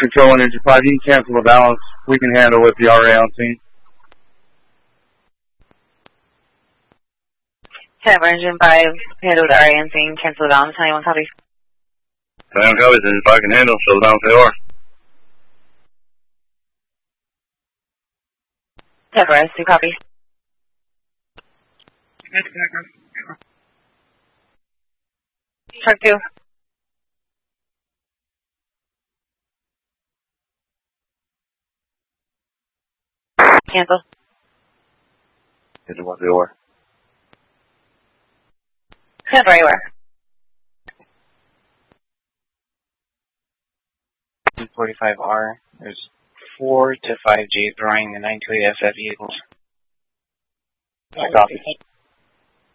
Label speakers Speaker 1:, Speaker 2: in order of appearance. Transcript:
Speaker 1: Control Engine 5, you can cancel the balance. We can handle with the RA on scene.
Speaker 2: Tower Engine 5, handle the RA on scene, cancel the balance, 21 copies.
Speaker 1: 21 copies, Engine 5 can handle, show the balance they are.
Speaker 2: Tower S, 2 copies. Truck 2. Cancel.
Speaker 1: Engine 1 0.
Speaker 2: Everywhere.
Speaker 3: 45R. There's 4 to 5 Gs drawing the 928SF vehicles.
Speaker 1: I copy.